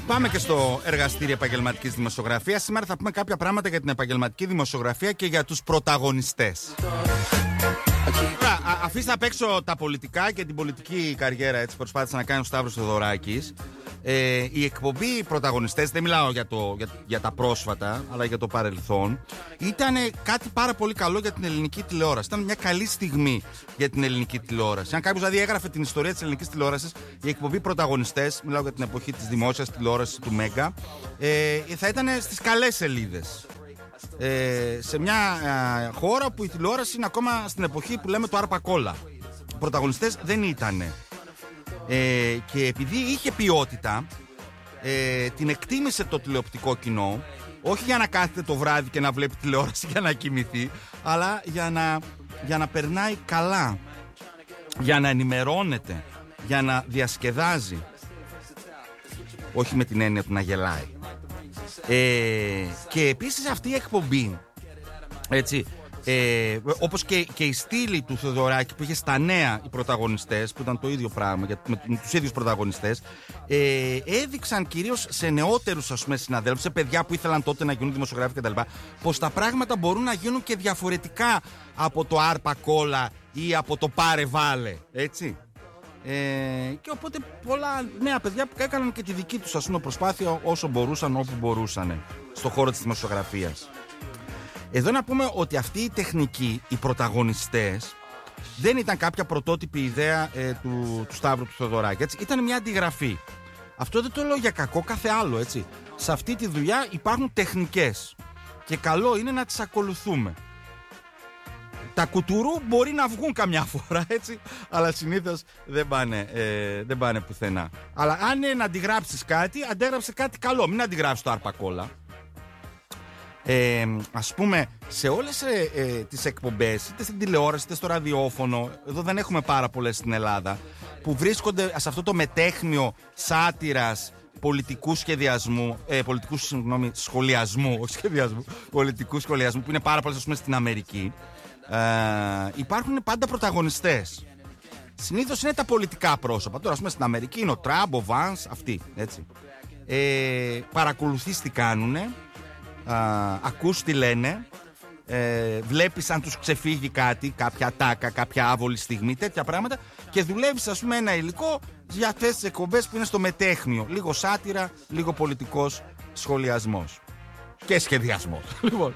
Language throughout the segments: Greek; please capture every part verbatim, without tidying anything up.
Πάμε και στο εργαστήριο επαγγελματικής δημοσιογραφίας. Σήμερα θα πούμε κάποια πράγματα για την επαγγελματική δημοσιογραφία και για τους πρωταγωνιστές. Okay. Αφήστε απ' έξω τα πολιτικά και την πολιτική καριέρα, έτσι προσπάθησε να κάνει ο Σταύρος Θεοδωράκης. Ε, η εκπομπή πρωταγωνιστές, δεν μιλάω για, το, για, για τα πρόσφατα, αλλά για το παρελθόν, ήταν κάτι πάρα πολύ καλό για την ελληνική τηλεόραση. Ήταν μια καλή στιγμή για την ελληνική τηλεόραση. Αν κάποιος δηλαδή έγραφε την ιστορία της ελληνικής τηλεόρασης, η εκπομπή πρωταγωνιστές, μιλάω για την εποχή της δημόσιας τηλεόρασης του Μέγκα, ε, θα ήταν στις καλές σελίδες. Ε, σε μια ε, χώρα που η τηλεόραση είναι ακόμα στην εποχή που λέμε το άρπα κόλλα. Οι πρωταγωνιστές δεν ήτανε. Ε, και επειδή είχε ποιότητα, ε, την εκτίμησε το τηλεοπτικό κοινό, όχι για να κάθεται το βράδυ και να βλέπει τηλεόραση για να κοιμηθεί, αλλά για να, για να περνάει καλά, για να ενημερώνεται, για να διασκεδάζει, όχι με την έννοια του να γελάει. Ε, και επίσης αυτή η εκπομπή, έτσι, ε, όπως και, και η στήλη του Θεοδωράκη που είχε στα νέα οι πρωταγωνιστές, που ήταν το ίδιο πράγμα με, με τους ίδιους πρωταγωνιστές, ε, έδειξαν κυρίως σε νεότερους, ας πούμε, συναδέλφους, σε παιδιά που ήθελαν τότε να γίνουν δημοσιογράφοι κτλ., πως τα πράγματα μπορούν να γίνουν και διαφορετικά από το άρπα κόλλα ή από το πάρε βάλε, έτσι. Ε, και οπότε πολλά νέα παιδιά που έκαναν και τη δική τους, ας πούμε, προσπάθεια όσο μπορούσαν, όπου μπορούσαν στον χώρο της δημοσιογραφίας. Εδώ να πούμε ότι αυτή η τεχνική, οι πρωταγωνιστές, δεν ήταν κάποια πρωτότυπη ιδέα ε, του, του Σταύρου του Θεοδωράκη, έτσι. Ήταν μια αντιγραφή. Αυτό δεν το λέω για κακό, κάθε άλλο, έτσι. Σε αυτή τη δουλειά υπάρχουν τεχνικές και καλό είναι να τις ακολουθούμε. Τα κουτουρού μπορεί να βγουν καμιά φορά, έτσι, αλλά συνήθως δεν πάνε, ε, δεν πάνε πουθενά. Αλλά αν είναι να αντιγράψεις κάτι, αντέγραψε κάτι καλό. Μην αντιγράψεις το άρπα κόλλα. Ε, ας πούμε, σε όλες ε, ε, τις εκπομπές, είτε στην τηλεόραση είτε στο ραδιόφωνο, εδώ δεν έχουμε πάρα πολλές στην Ελλάδα, που βρίσκονται σε αυτό το μετέχμιο σάτυρας πολιτικού σχεδιασμού, ε, πολιτικού συγγνώμη, σχολιασμού, όχι σχεδιασμού, πολιτικού σχολιασμού, που είναι πάρα πολλές, ας πούμε, στην Αμερική. Ε, υπάρχουν πάντα πρωταγωνιστές. Συνήθως είναι τα πολιτικά πρόσωπα. Τώρα, ας πούμε, στην Αμερική είναι ο Τραμπ, ο Βανς, αυτοί, έτσι. Ε, παρακολουθείς τι κάνουνε, α, ακούς τι λένε, ε, βλέπεις αν τους ξεφύγει κάτι, κάποια ατάκα, κάποια άβολη στιγμή, τέτοια πράγματα, και δουλεύεις, ας πούμε, ένα υλικό για αυτές τις εκπομπές που είναι στο μετέχμιο. Λίγο σάτυρα, λίγο πολιτικός σχολιασμός και σχεδιασμός. Λοιπόν,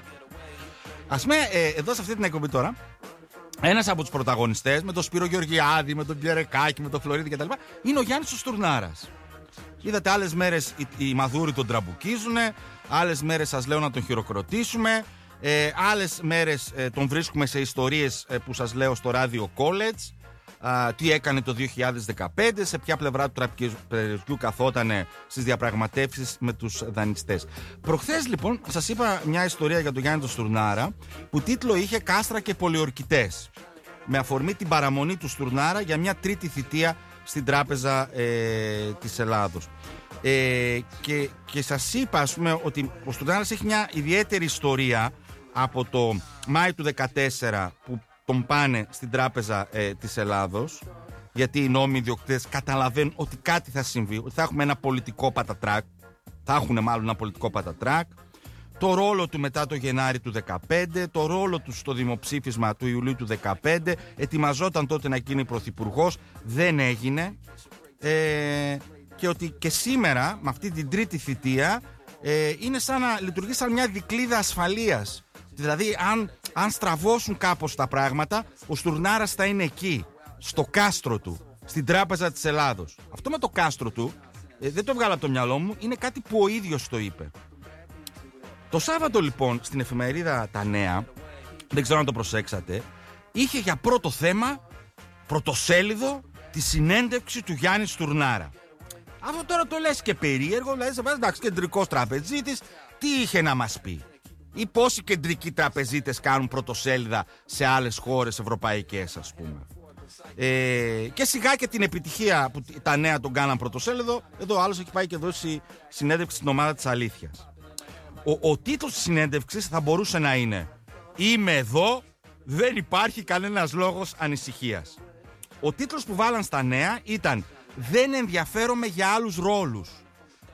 ας πούμε, ε, εδώ σε αυτή την εκπομπή τώρα, ένας από τους πρωταγωνιστές, με τον Σπύρο Γεωργιάδη, με τον Πιερεκάκη, με τον Φλωρίδη κτλ., είναι ο Γιάννης ο Στουρνάρας. Είδατε, άλλες μέρες οι, οι μαδούροι τον τραμπουκίζουνε, άλλες μέρες σας λέω να τον χειροκροτήσουμε, ε, άλλες μέρες ε, τον βρίσκουμε σε ιστορίες ε, που σας λέω στο Radio College. Α, τι έκανε το δύο χιλιάδες δεκαπέντε, σε ποια πλευρά του τραπεζιού καθότανε στις διαπραγματεύσεις με τους δανειστές. Προχθές λοιπόν σας είπα μια ιστορία για τον Γιάννη τον Στουρνάρα, που τίτλο είχε «Κάστρα και πολιορκητές», με αφορμή την παραμονή του Στουρνάρα για μια τρίτη θητεία στην Τράπεζα ε, της Ελλάδος. Ε, και, και σας είπα, ας πούμε, ότι ο Στουρνάρας έχει μια ιδιαίτερη ιστορία από το Μάη του δεκατέσσερα, που τον πάνε στην Τράπεζα ε, της Ελλάδος, γιατί οι νόμιμοι ιδιοκτήτες καταλαβαίνουν ότι κάτι θα συμβεί, ότι θα έχουμε ένα πολιτικό πατατράκ, θα έχουν μάλλον ένα πολιτικό πατατράκ, το ρόλο του μετά το Γενάρη του δεκαπέντε, το ρόλο του στο δημοψήφισμα του Ιουλίου του δεκαπέντε, ετοιμαζόταν τότε να γίνει πρωθυπουργός, δεν έγινε, ε, και ότι και σήμερα με αυτή την τρίτη θητεία ε, είναι σαν να λειτουργεί σαν μια δικλείδα ασφαλείας. Δηλαδή, αν, αν στραβώσουν κάπως τα πράγματα, ο Στουρνάρας θα είναι εκεί, στο κάστρο του, στην Τράπεζα της Ελλάδος. Αυτό με το κάστρο του, ε, δεν το βγάλα από το μυαλό μου, είναι κάτι που ο ίδιος το είπε. Το Σάββατο λοιπόν, στην εφημερίδα Τα Νέα, δεν ξέρω αν το προσέξατε, είχε για πρώτο θέμα, πρωτοσέλιδο, τη συνέντευξη του Γιάννη Στουρνάρα. Αυτό τώρα το λες και περίεργο, δηλαδή, εντάξει, κεντρικός τραπεζίτης, τι είχε να μας πει? Ή πόσοι κεντρικοί τραπεζίτες κάνουν πρωτοσέλιδα σε άλλες χώρες ευρωπαϊκές, ας πούμε. Ε, και σιγά και την επιτυχία που τα Νέα τον κάναν πρωτοσέλιδο, εδώ ο άλλος έχει πάει και δώσει συνέντευξη στην ομάδα της αλήθειας. Ο, ο τίτλος της συνέντευξης θα μπορούσε να είναι «Είμαι εδώ, δεν υπάρχει κανένας λόγος ανησυχίας». Ο τίτλος που βάλαν στα Νέα ήταν «Δεν ενδιαφέρομαι για άλλους ρόλους».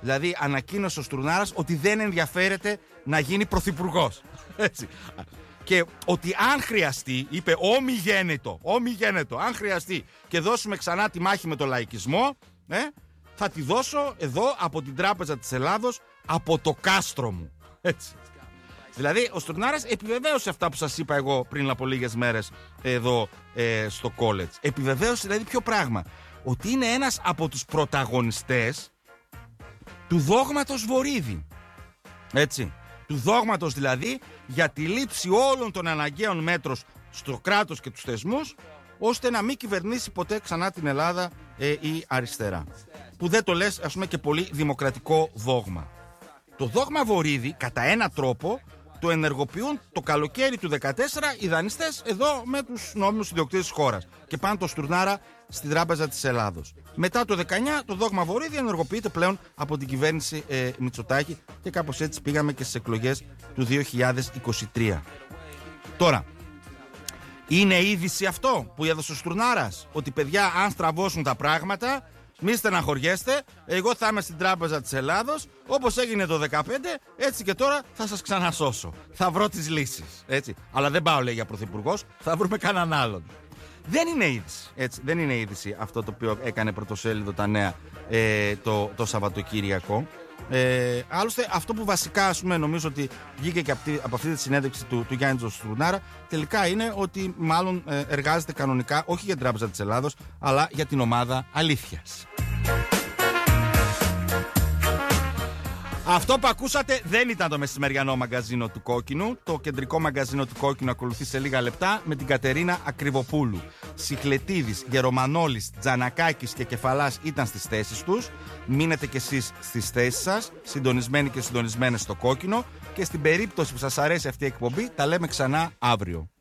Δηλαδή, ανακοίνωσε ο Στουρνάρας ότι δεν ενδιαφέρεται να γίνει πρωθυπουργός. Έτσι. Και ότι αν χρειαστεί, είπε όμοι γένετο, όμοι γένετο, αν χρειαστεί και δώσουμε ξανά τη μάχη με το λαϊκισμό, ε, θα τη δώσω εδώ από την Τράπεζα της Ελλάδος, από το κάστρο μου. Έτσι. Δηλαδή, ο Στουρνάρας επιβεβαίωσε αυτά που σας είπα εγώ πριν από λίγες μέρες εδώ ε, στο college. Επιβεβαίωσε δηλαδή ποιο πράγμα? Ότι είναι ένας από τους πρωταγωνιστές του δόγματος Βορίδη. Έτσι. Του δόγματος δηλαδή για τη λήψη όλων των αναγκαίων μέτρων στο κράτος και τους θεσμούς, ώστε να μην κυβερνήσει ποτέ ξανά την Ελλάδα ε, η αριστερά. Που δεν το λες, ας πούμε, και πολύ δημοκρατικό δόγμα. Το δόγμα Βορίδη, κατά ένα τρόπο, το ενεργοποιούν το καλοκαίρι του δεκατέσσερα οι δανειστές εδώ με τους νόμιμους ιδιοκτήτες της χώρας και πάνε το Στουρνάρα στην Τράπεζα της Ελλάδος. Μετά το δεκαεννιά το δόγμα Βορίδη ενεργοποιείται πλέον από την κυβέρνηση ε, Μητσοτάκη και κάπως έτσι πήγαμε και στις εκλογές του δύο χιλιάδες είκοσι τρία. Τώρα, είναι είδηση αυτό που έδωσε ο Στουρνάρας, ότι παιδιά, αν στραβώσουν τα πράγματα, μη στεναχωριέστε, εγώ θα είμαι στην Τράπεζα της Ελλάδος, όπως έγινε το δεκαπέντε, έτσι και τώρα θα σας ξανασώσω. Θα βρω τις λύσεις. Έτσι. Αλλά δεν πάω, λέει, για πρωθυπουργός, θα βρούμε κανέναν άλλον. Δεν είναι είδηση. Έτσι, δεν είναι είδηση αυτό το οποίο έκανε πρωτοσέλιδο τα νέα ε, το, το Σαββατοκύριακο. Ε, άλλωστε, αυτό που βασικά, ας πούμε, νομίζω ότι βγήκε και από αυτή, από αυτή τη συνέντευξη του, του Γιάννη Στουρνάρα, τελικά είναι ότι μάλλον ε, εργάζεται κανονικά όχι για την Τράπεζα της Ελλάδος, αλλά για την ομάδα Αλήθειας. Αυτό που ακούσατε δεν ήταν το μεσημεριανό μαγκαζίνο του Κόκκινου. Το κεντρικό μαγκαζίνο του Κόκκινου ακολουθεί σε λίγα λεπτά με την Κατερίνα Ακριβοπούλου. Σιχλετίδης, Γερομανόλης, Τζανακάκης και Κεφαλάς ήταν στις θέσεις τους. Μείνετε κι εσείς στις θέσεις σας, συντονισμένοι και συντονισμένες στο Κόκκινο. Και στην περίπτωση που σας αρέσει αυτή η εκπομπή, τα λέμε ξανά αύριο.